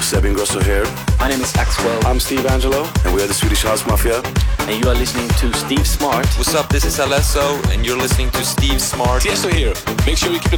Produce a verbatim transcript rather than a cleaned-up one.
Seb Ingrosso here. My name is Axwell. I'm Steve Angelo, and we are the Swedish House Mafia. And you are listening to Steve Smart. What's up, this is Alesso, and you're listening to Steve Smart. Tiesto here. Make sure you keep it